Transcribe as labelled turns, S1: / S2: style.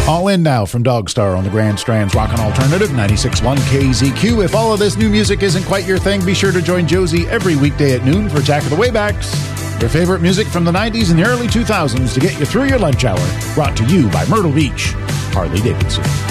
S1: All in now from Dogstar on the Grand Strand's Rockin' Alternative 96.1 KZQ. If all of this new music isn't quite your thing, be sure to join Josie every weekday at noon for Attack of the Waybacks. Your favorite music from the 90s and the early 2000s to get you through your lunch hour. Brought to you by Myrtle Beach, Harley Davidson.